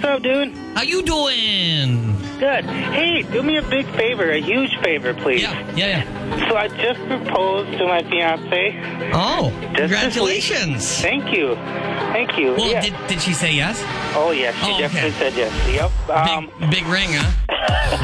What's up, dude? How you doing? Good. Hey, do me a big favor, a huge favor, please. Yeah. So I just proposed to my fiance. Oh, Just congratulations. this week. Thank you. Well, yeah. did she say yes? Oh, yes. She Oh, definitely okay. said yes. Yep. Big ring, huh?